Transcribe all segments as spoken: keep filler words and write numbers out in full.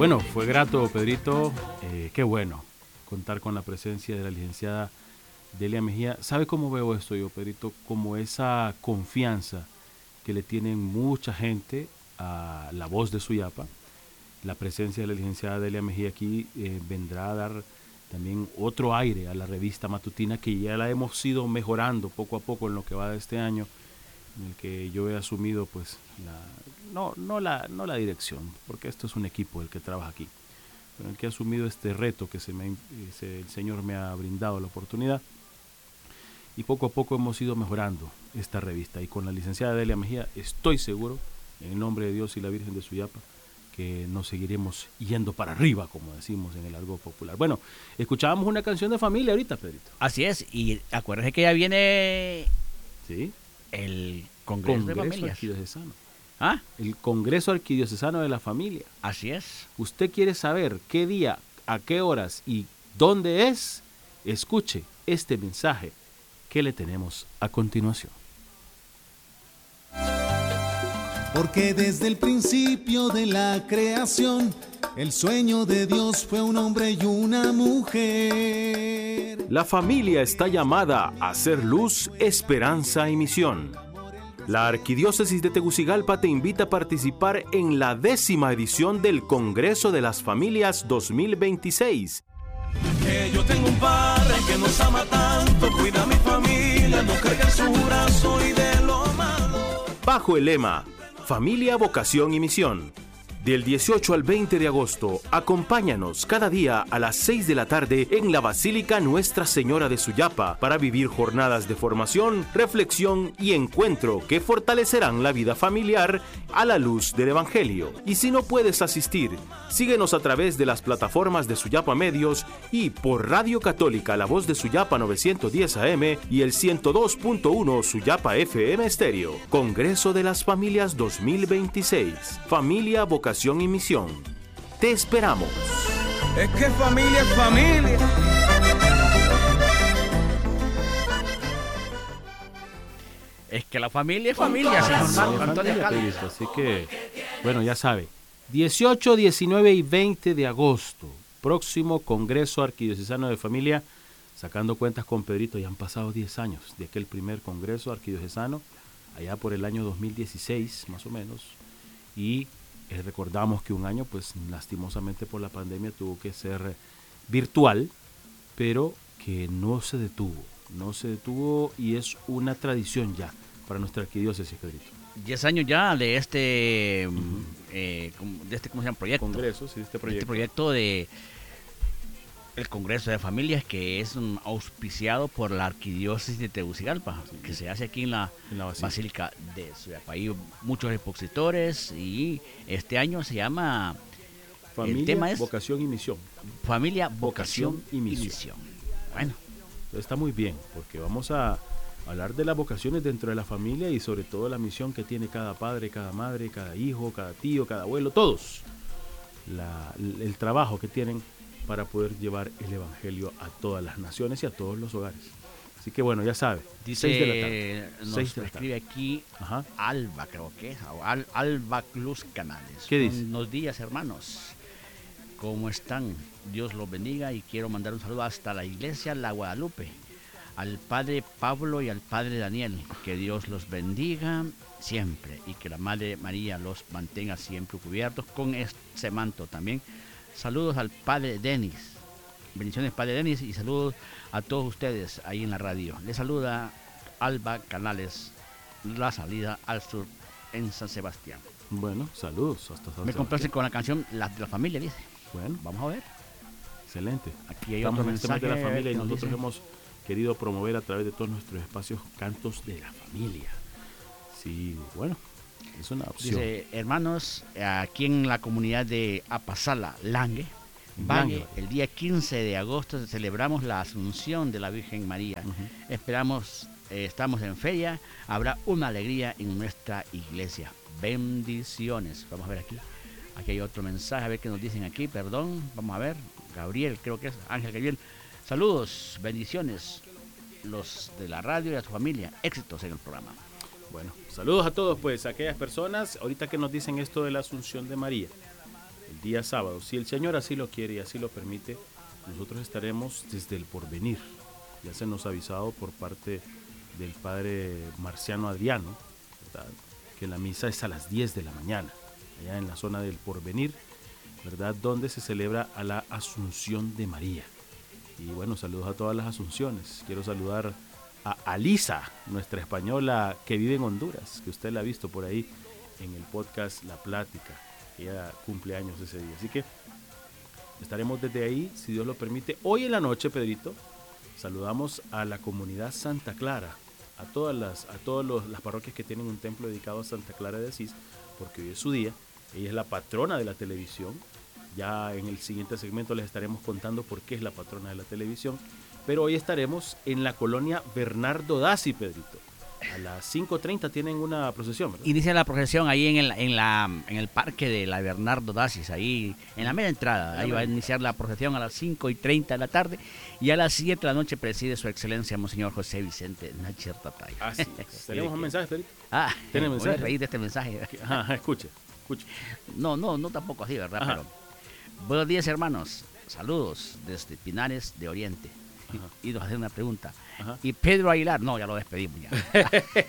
Bueno, fue grato, Pedrito, eh, qué bueno contar con la presencia de la licenciada Delia Mejía. ¿Sabe cómo veo esto yo, Pedrito? Como esa confianza que le tienen mucha gente a la voz de Suyapa. La presencia de la licenciada Delia Mejía aquí eh, vendrá a dar también otro aire a la revista matutina, que ya la hemos ido mejorando poco a poco en lo que va de este año, en el que yo he asumido pues la, no, no, la, no la dirección, porque esto es un equipo el que trabaja aquí, pero el que ha asumido este reto que se me, se, el Señor me ha brindado la oportunidad, y poco a poco hemos ido mejorando esta revista, y con la licenciada Delia Mejía estoy seguro, en el nombre de Dios y la Virgen de Suyapa, que nos seguiremos yendo para arriba, como decimos en el argot popular. Bueno, escuchábamos una canción de familia ahorita, Pedrito. Así es, y acuérdese que ya viene ¿Sí? el Congreso, Congreso de Familias. Arquidiocesano. ¿Ah? El Congreso Arquidiocesano de la Familia. Así es. ¿Usted quiere saber qué día, a qué horas y dónde es? Escuche este mensaje que le tenemos a continuación. Porque desde el principio de la creación, el sueño de Dios fue un hombre y una mujer. La familia está llamada a ser luz, esperanza y misión. La Arquidiócesis de Tegucigalpa te invita a participar en la décima edición del Congreso de las Familias dos mil veintiséis. Que yo tengo un padre que nos ama tanto, cuida a mi familia, no carga en su brazo y de lo malo. Bajo el lema Familia, Vocación y Misión. Del dieciocho al veinte de agosto, acompáñanos cada día a las seis de la tarde en la Basílica Nuestra Señora de Suyapa para vivir jornadas de formación, reflexión y encuentro que fortalecerán la vida familiar a la luz del Evangelio. Y si no puedes asistir, síguenos a través de las plataformas de Suyapa Medios y por Radio Católica La Voz de Suyapa novecientos diez A M y el ciento dos punto uno Suyapa F M Estéreo. Congreso de las Familias dos mil veintiséis. Familia, Vocación y Misión. Te esperamos. Es que familia es familia. Es que la familia es familia, señor Marco Antonio Caldas. Así que, bueno, ya sabe, dieciocho, diecinueve y veinte de agosto, próximo Congreso Arquidiocesano de Familia, sacando cuentas con Pedrito, ya han pasado diez años de aquel primer Congreso Arquidiocesano, allá por el año dos mil dieciséis, más o menos, y Eh, recordamos que un año, pues lastimosamente por la pandemia, tuvo que ser virtual, pero que no se detuvo, no se detuvo y es una tradición ya para nuestra arquidiócesis, Pedrito. Diez años ya de este, Uh-huh. eh, de este, ¿cómo se llama? Proyecto. Congreso, sí, este proyecto. Este proyecto de el Congreso de Familias, que es um, auspiciado por la Arquidiócesis de Tegucigalpa, sí, que se hace aquí en la, en la Basílica. Basílica de Suyapa. Hay muchos expositores y este año se llama Familia, el tema es Vocación y Misión. Familia, Vocación, vocación y, misión. y Misión. Bueno, está muy bien, porque vamos a hablar de las vocaciones dentro de la familia y sobre todo la misión que tiene cada padre, cada madre, cada hijo, cada tío, cada abuelo, todos. La, el trabajo que tienen para poder llevar el Evangelio a todas las naciones y a todos los hogares. Así que bueno, ya sabe, dice, seis de la tarde. nos seis de la escribe tarde. aquí Ajá. Alba, creo que es, Al, Alba Cruz Canales. ¿Qué dice? Buenos días, hermanos. ¿Cómo están? Dios los bendiga y quiero mandar un saludo hasta la iglesia La Guadalupe, al padre Pablo y al padre Daniel. Que Dios los bendiga siempre y que la Madre María los mantenga siempre cubiertos con ese manto también. Saludos al padre Denis. Bendiciones, padre Denis, y saludos a todos ustedes ahí en la radio. Les saluda Alba Canales, la salida al sur en San Sebastián. Bueno, saludos hasta San Me complace Sebastián. con la canción La de la Familia, dice. Bueno, Vamos a ver. excelente. Aquí hay Estamos otro en este mes mensaje de la familia y que nos nosotros dice. hemos querido promover a través de todos nuestros espacios cantos de la familia. Sí, bueno, es una opción. Dice, hermanos, aquí en la comunidad de Apasala, Langue, Valle, Langue. el día quince de agosto celebramos la Asunción de la Virgen María. Ujú. Esperamos, eh, estamos en feria, habrá una alegría en nuestra iglesia. Bendiciones. Vamos a ver aquí. Aquí hay otro mensaje, a ver qué nos dicen aquí, perdón. Vamos a ver. Gabriel, creo que es Ángel Gabriel. Saludos, bendiciones, los de la radio y a tu familia. Éxitos en el programa. Bueno, saludos a todos, pues, a aquellas personas, ahorita que nos dicen esto de la Asunción de María. el día sábado, si el Señor así lo quiere y así lo permite, nosotros estaremos desde el Porvenir. Ya se nos ha avisado por parte del padre Marciano Adriano, ¿verdad?, que la misa es a las diez de la mañana, allá en la zona del Porvenir, ¿verdad?, donde se celebra a la Asunción de María. Y bueno, saludos a todas las Asunciones. Quiero saludar a Alisa, nuestra española que vive en Honduras, que usted la ha visto por ahí en el podcast La Plática. Ella cumple años ese día, así que estaremos desde ahí, si Dios lo permite. Hoy en la noche, Pedrito, saludamos a la comunidad Santa Clara, a todas las, a todas los, las parroquias que tienen un templo dedicado a Santa Clara de Asís, porque hoy es su día. Ella es la patrona de la televisión. Ya en el siguiente segmento les estaremos contando por qué es la patrona de la televisión. Pero hoy estaremos en la colonia Bernardo Daci, Pedrito. A las cinco treinta tienen una procesión, ¿verdad? Inicia la procesión ahí en el, en la, en el parque de la Bernardo Daci, ahí en la mera entrada. Ahí va a iniciar la procesión a las cinco y treinta de la tarde y a las siete de la noche preside su excelencia Monseñor José Vicente Nachir Tatay. Así es. ¿Tenemos un mensaje, Pedrito? Ah, ¿tiene voy mensaje? a reír de este mensaje. Ajá, escuche, escuche. No, no, no tampoco así, ¿verdad? Ajá. Pero buenos días, hermanos. Saludos desde Pinares de Oriente. Ajá. Y nos hace una pregunta. Ajá. ¿Y Pedro Aguilar? No, ya lo despedimos ya.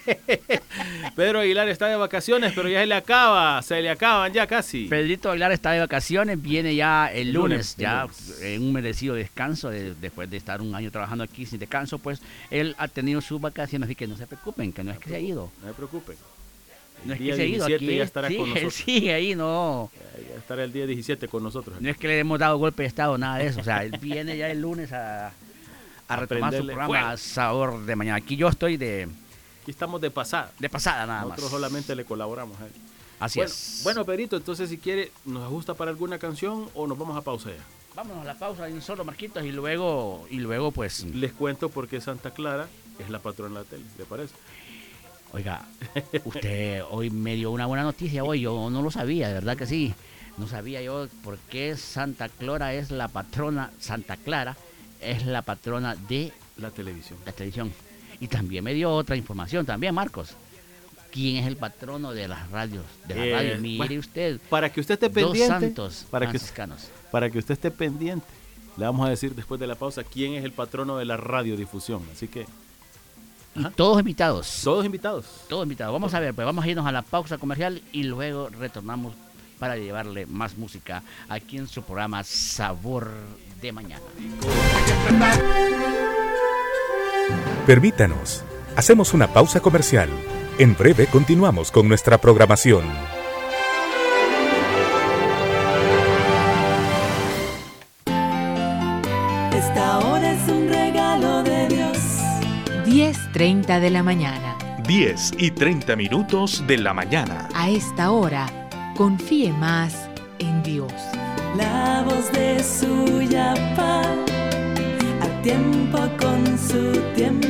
Pedro Aguilar está de vacaciones, pero ya se le acaba, se le acaban ya casi. Pedrito Aguilar está de vacaciones, viene ya el, El lunes, lunes, el ya lunes. en un merecido descanso, de- después de estar un año trabajando aquí sin descanso, pues él ha tenido sus vacaciones, así que no se preocupen, que no es que se ha ido. No se preocupen. El No es que día se ha ido, diecisiete aquí ya estará sí, con él nosotros. sigue ahí, no. Ya estará el día diecisiete con nosotros. No es que le hemos dado golpe de estado, nada de eso. O sea, él viene ya el lunes a, a A retomar su prenderle programa fuego. Sabor de Mañana. Aquí yo estoy de, Aquí estamos de pasada. de pasada nada Nosotros más. solamente le colaboramos a él. Así bueno, es. Bueno, Pedrito, entonces si quiere, ¿nos ajusta para alguna canción o nos vamos a pausa ya? Vámonos a la pausa en solo, Marquitos, y luego, y luego pues... Les cuento por qué Santa Clara es la patrona de la tele, ¿le parece? Oiga, usted hoy me dio una buena noticia, hoy yo no lo sabía, de verdad que sí. No sabía yo por qué Santa Clara es la patrona, Santa Clara es la patrona de La televisión. la televisión. Y también me dio otra información, también Marcos. ¿Quién es el patrono de las radios? De la Eh, radio, mire bueno, usted. Para que usted esté Dos pendiente, santos para que, franciscanos. para que usted esté pendiente, le vamos a decir después de la pausa quién es el patrono de la radiodifusión. Así que, Y Ajá. todos invitados. todos invitados. Todos invitados. Vamos a ver, pues vamos a irnos a la pausa comercial y luego retornamos para llevarle más música aquí en su programa Sabor de Mañana. Permítanos, hacemos una pausa comercial. En breve continuamos con nuestra programación. Esta hora es un regalo de Dios. diez treinta de la mañana. diez y treinta minutos de la mañana. A esta hora, confíe más en Dios. La voz de Suyapa, a tiempo con su tiempo.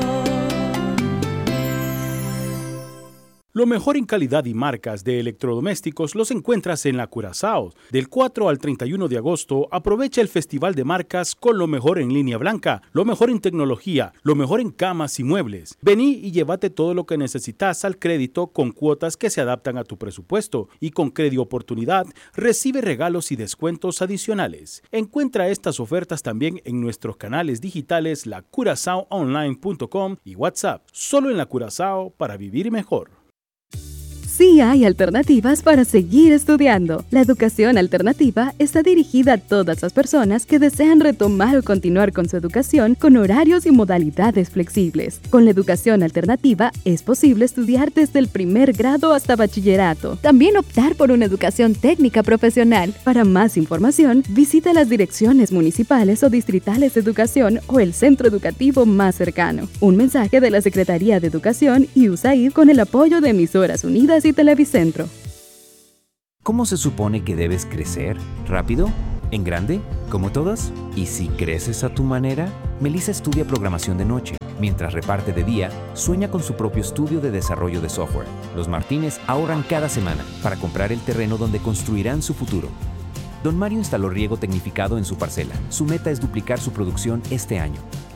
Lo mejor en calidad y marcas de electrodomésticos los encuentras en la Curazao. Del cuatro al treinta y uno de agosto, aprovecha el Festival de Marcas con lo mejor en línea blanca, lo mejor en tecnología, lo mejor en camas y muebles. Vení y llévate todo lo que necesitas al crédito con cuotas que se adaptan a tu presupuesto. Y con Crédito Oportunidad, recibe regalos y descuentos adicionales. Encuentra estas ofertas también en nuestros canales digitales la curazao online punto com y WhatsApp. Solo en la Curazao para vivir mejor. Sí hay alternativas para seguir estudiando. La educación alternativa está dirigida a todas las personas que desean retomar o continuar con su educación con horarios y modalidades flexibles. Con la educación alternativa es posible estudiar desde el primer grado hasta bachillerato. También optar por una educación técnica profesional. Para más información, visita las direcciones municipales o distritales de educación o el centro educativo más cercano. Un mensaje de la Secretaría de Educación y U S A I D con el apoyo de Emisoras Unidas y Televicentro. ¿Cómo se supone que debes crecer? ¿Rápido? ¿En grande? ¿Como todos? ¿Y si creces a tu manera? Melissa estudia programación de noche. Mientras reparte de día, sueña con su propio estudio de desarrollo de software. Los Martínez ahorran cada semana para comprar el terreno donde construirán su futuro. Don Mario instaló riego tecnificado en su parcela. Su meta es duplicar su producción este año.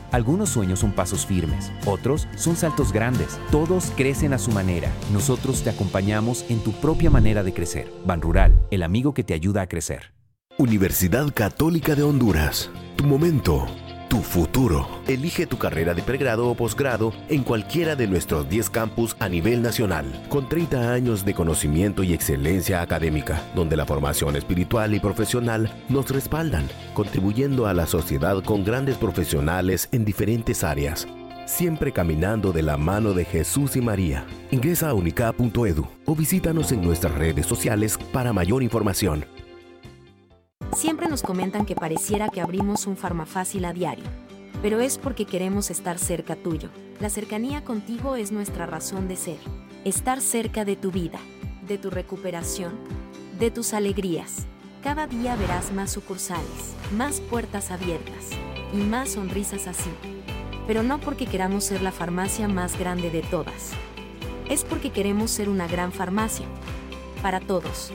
Algunos sueños son pasos firmes, otros son saltos grandes. Todos crecen a su manera. Nosotros te acompañamos en tu propia manera de crecer. Banrural, el amigo que te ayuda a crecer. Universidad Católica de Honduras. Tu momento, tu futuro. Elige tu carrera de pregrado o posgrado en cualquiera de nuestros diez campus a nivel nacional, con treinta años de conocimiento y excelencia académica, donde la formación espiritual y profesional nos respaldan, contribuyendo a la sociedad con grandes profesionales en diferentes áreas, siempre caminando de la mano de Jesús y María. Ingresa a unicap punto edu o visítanos en nuestras redes sociales para mayor información. Siempre nos comentan que pareciera que abrimos un Farmafácil a diario, pero es porque queremos estar cerca tuyo. La cercanía contigo es nuestra razón de ser. Estar cerca de tu vida, de tu recuperación, de tus alegrías. Cada día verás más sucursales, más puertas abiertas y más sonrisas así. Pero no porque queramos ser la farmacia más grande de todas. Es porque queremos ser una gran farmacia. Para todos.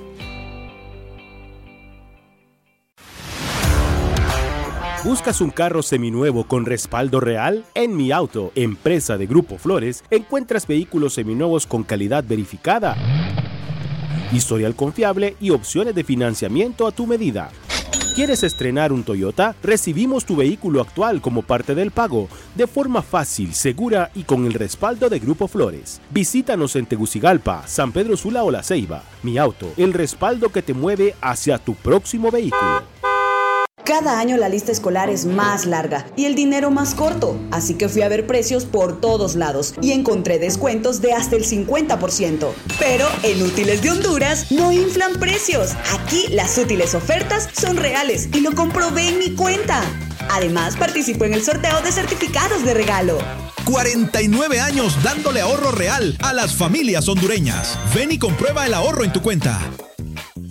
¿Buscas un carro seminuevo con respaldo real? En Mi Auto, empresa de Grupo Flores, encuentras vehículos seminuevos con calidad verificada, historial confiable y opciones de financiamiento a tu medida. ¿Quieres estrenar un Toyota? Recibimos tu vehículo actual como parte del pago, de forma fácil, segura y con el respaldo de Grupo Flores. Visítanos en Tegucigalpa, San Pedro Sula o La Ceiba. Mi Auto, el respaldo que te mueve hacia tu próximo vehículo. Cada año la lista escolar es más larga y el dinero más corto, así que fui a ver precios por todos lados y encontré descuentos de hasta el cincuenta por ciento. Pero en Útiles de Honduras no inflan precios. Aquí las útiles ofertas son reales y lo comprobé en mi cuenta. Además, participo en el sorteo de certificados de regalo. cuarenta y nueve años dándole ahorro real a las familias hondureñas. Ven y comprueba el ahorro en tu cuenta.